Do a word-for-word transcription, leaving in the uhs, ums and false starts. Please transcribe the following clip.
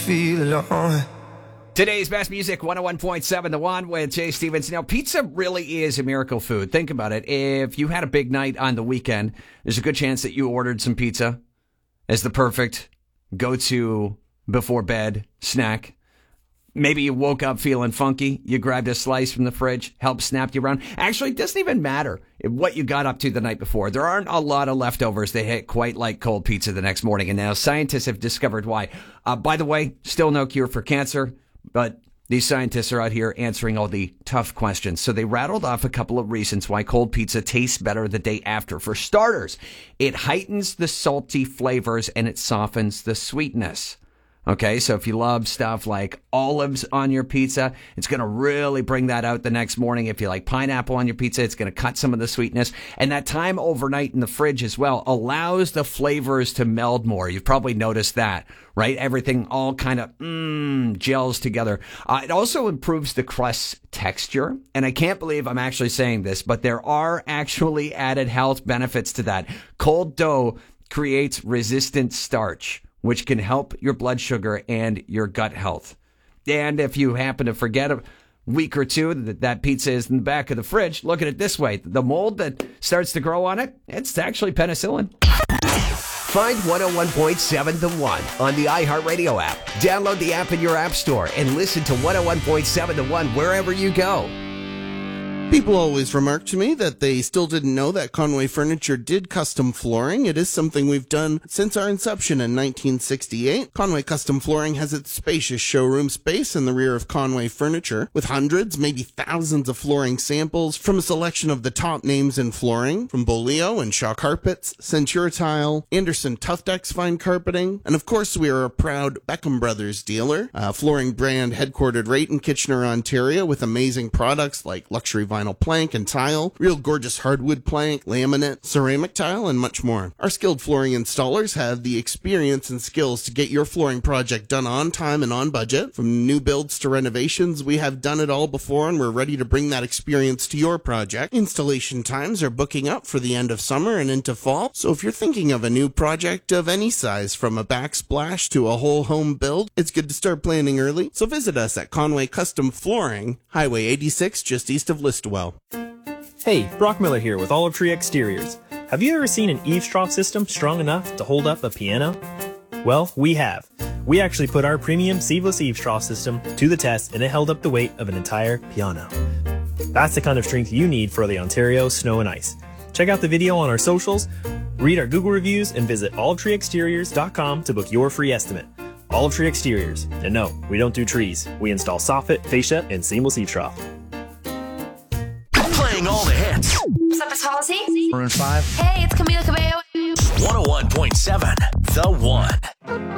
feel alone. Today's best music, one oh one point seven The One with Jay Stevens. Now, pizza really is a miracle food. Think about it. If you had a big night on the weekend, there's a good chance that you ordered some pizza as the perfect go-to before bed snack. Maybe you woke up feeling funky. You grabbed a slice from the fridge, helped snap you around. Actually, it doesn't even matter what you got up to the night before. There aren't a lot of leftovers that hit quite like cold pizza the next morning. And now scientists have discovered why. Uh, by the way, still no cure for cancer. But these scientists are out here answering all the tough questions. So they rattled off a couple of reasons why cold pizza tastes better the day after. For starters, it heightens the salty flavors and it softens the sweetness. Okay, so if you love stuff like olives on your pizza, it's going to really bring that out the next morning. If you like pineapple on your pizza, it's going to cut some of the sweetness. And that time overnight in the fridge as well allows the flavors to meld more. You've probably noticed that, right? Everything all kind of mmm gels together. Uh, it also improves the crust texture. And I can't believe I'm actually saying this, but there are actually added health benefits to that. Cold dough creates resistant starch, which can help your blood sugar and your gut health. And if you happen to forget a week or two that that pizza is in the back of the fridge, look at it this way. The mold that starts to grow on it, it's actually penicillin. Find one oh one point seven The One on the iHeartRadio app. Download the app in your app store and listen to one oh one point seven The One wherever you go. People always remark to me that they still didn't know that Conway Furniture did custom flooring. It is something we've done since our inception in nineteen sixty-eight. Conway Custom Flooring has its spacious showroom space in the rear of Conway Furniture with hundreds, maybe thousands of flooring samples from a selection of the top names in flooring, from Bolio and Shaw Carpets, Centura Tile, Anderson Tuftex Fine Carpeting, and of course we are a proud Beckham Brothers dealer, a flooring brand headquartered right in Kitchener, Ontario, with amazing products like luxury vinyl plank and tile, real gorgeous hardwood plank, laminate, ceramic tile, and much more. Our skilled flooring installers have the experience and skills to get your flooring project done on time and on budget. From new builds to renovations, we have done it all before and we're ready to bring that experience to your project. Installation times are booking up for the end of summer and into fall, so if you're thinking of a new project of any size, from a backsplash to a whole home build, it's good to start planning early. So visit us at Conway Custom Flooring, Highway eighty-six, just east of Listowel. Hey, Brock Miller here with Olive Tree Exteriors. Have you ever seen an eavesdrop system strong enough to hold up a piano? Well, we have. We actually put our premium seamless eavesdrop system to the test and it held up the weight of an entire piano. That's the kind of strength you need for the Ontario snow and ice. Check out the video on our socials, read our Google reviews, and visit olive tree exteriors dot com to book your free estimate. Olive Tree Exteriors. And no, we don't do trees. We install soffit, fascia, and seamless eavesdrop. Playing all the hits. What's up, it's Halsey. Maroon five. Hey, it's Camila Cabello. one oh one point seven The One.